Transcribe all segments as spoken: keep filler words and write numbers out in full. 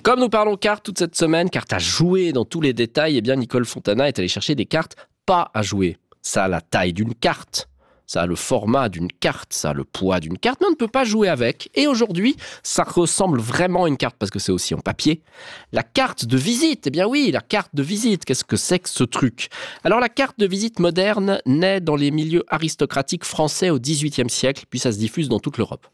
Comme nous parlons cartes toute cette semaine, cartes à jouer dans tous les détails, eh bien Nicole Fontana est allée chercher des cartes pas à jouer. Ça a la taille d'une carte, ça a le format d'une carte, ça a le poids d'une carte, mais on ne peut pas jouer avec. Et aujourd'hui, ça ressemble vraiment à une carte parce que c'est aussi en papier. La carte de visite, eh bien oui, la carte de visite, qu'est-ce que c'est que ce truc ? Alors la carte de visite moderne naît dans les milieux aristocratiques français au dix-huitième siècle, puis ça se diffuse dans toute l'Europe.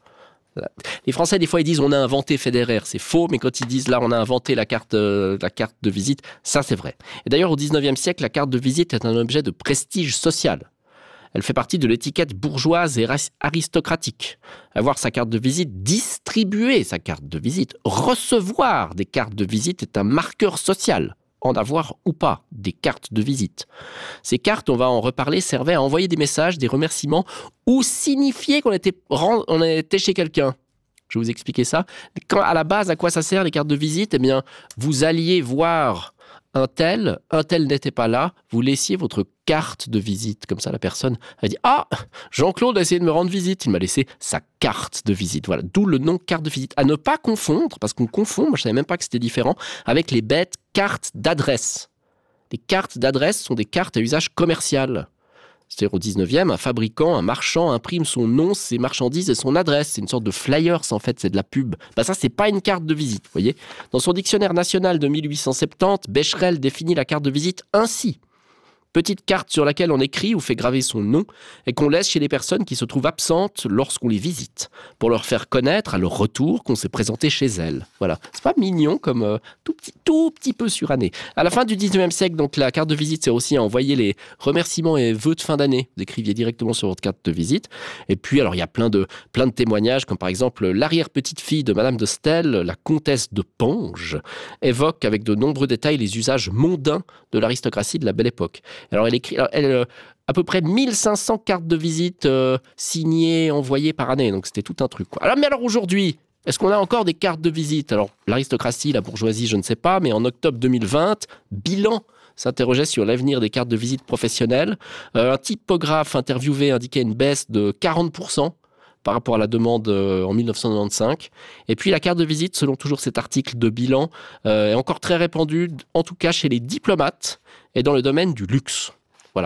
Les Français, des fois, ils disent on a inventé Federer. C'est faux, mais quand ils disent là, on a inventé la carte, euh, la carte de visite, ça, c'est vrai. Et d'ailleurs, au dix-neuvième siècle, la carte de visite est un objet de prestige social. Elle fait partie de l'étiquette bourgeoise et aristocratique. Avoir sa carte de visite, distribuer sa carte de visite, recevoir des cartes de visite est un marqueur social. En avoir ou pas des cartes de visite. Ces cartes, on va en reparler, servaient à envoyer des messages, des remerciements ou signifier qu'on était, on était chez quelqu'un. Je vais vous expliquer ça. Quand, à la base, à quoi ça sert les cartes de visite ? Eh bien, vous alliez voir un tel, un tel n'était pas là, vous laissiez votre carte de visite. Comme ça, la personne a dit « Ah, Jean-Claude a essayé de me rendre visite, il m'a laissé sa carte de visite. » Voilà, d'où le nom carte de visite. À ne pas confondre, parce qu'on confond, moi je ne savais même pas que c'était différent, avec les bêtes cartes d'adresse. Les cartes d'adresse sont des cartes à usage commercial. C'est-à-dire au dix-neuvième, un fabricant, un marchand imprime son nom, ses marchandises et son adresse. C'est une sorte de flyers en fait, c'est de la pub. Ben ça, c'est pas une carte de visite, vous voyez. Dans son dictionnaire national de mille huit cent soixante-dix, Becherel définit la carte de visite ainsi. Petite carte sur laquelle on écrit ou fait graver son nom et qu'on laisse chez les personnes qui se trouvent absentes lorsqu'on les visite, pour leur faire connaître à leur retour qu'on s'est présenté chez elles. Voilà, c'est pas mignon comme euh, tout petit, tout petit peu suranné. À la fin du dix-neuvième siècle, donc la carte de visite, c'est aussi à envoyer les remerciements et vœux de fin d'année. Vous écriviez directement sur votre carte de visite. Et puis, alors il y a plein de plein de témoignages, comme par exemple l'arrière-petite-fille de Madame de Stel, la comtesse de Pange, évoque avec de nombreux détails les usages mondains de l'aristocratie de la Belle Époque. Alors, elle écrit alors, elle, euh, à peu près mille cinq cents cartes de visite euh, signées, envoyées par année. Donc, c'était tout un truc, quoi. Alors, mais alors aujourd'hui, est-ce qu'on a encore des cartes de visite ? Alors, l'aristocratie, la bourgeoisie, je ne sais pas, mais en octobre deux mille vingt, Bilan s'interrogeait sur l'avenir des cartes de visite professionnelles. Euh, un typographe interviewé indiquait une baisse de quarante pour cent par rapport à la demande euh, en mille neuf cent quatre-vingt-quinze. Et puis la carte de visite, selon toujours cet article de Bilan, euh, est encore très répandue, en tout cas chez les diplomates et dans le domaine du luxe. Voilà.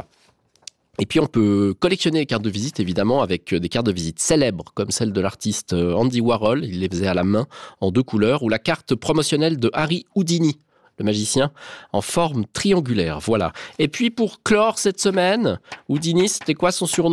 Et puis on peut collectionner les cartes de visite, évidemment, avec des cartes de visite célèbres, comme celle de l'artiste Andy Warhol, il les faisait à la main, en deux couleurs, ou la carte promotionnelle de Harry Houdini, le magicien, en forme triangulaire. Voilà. Et puis pour clore cette semaine, Houdini, c'était quoi son surnom ?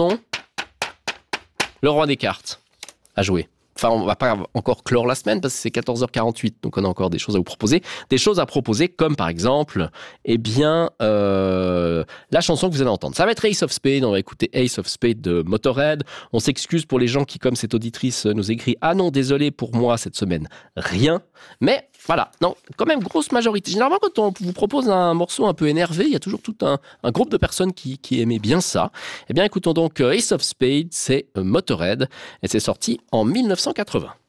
Le roi des cartes, à jouer. Enfin, on ne va pas encore clore la semaine parce que c'est quatorze heures quarante-huit, donc on a encore des choses à vous proposer. Des choses à proposer comme par exemple, eh bien, euh, la chanson que vous allez entendre. Ça va être Ace of Spades, on va écouter Ace of Spades de Motorhead. On s'excuse pour les gens qui, comme cette auditrice, nous écrit « Ah non, désolé pour moi cette semaine, rien ». Mais voilà, non, quand même grosse majorité. Généralement, quand on vous propose un morceau un peu énervé, il y a toujours tout un, un groupe de personnes qui, qui aimaient bien ça. Eh bien, écoutons donc Ace of Spades, c'est Motorhead, et c'est sorti en mille neuf cent quatre-vingts.